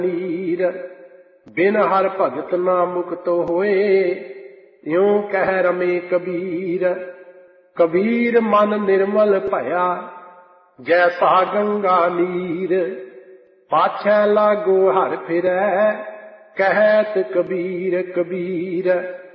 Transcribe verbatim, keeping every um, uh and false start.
नीर बिन हर भगत ना मुक्त होए त्यों कह रमे कबीर। कबीर मन निर्मल भया जैसा गंगा नीर पाछै लागो हर फिरै कहत कबीर कबीर।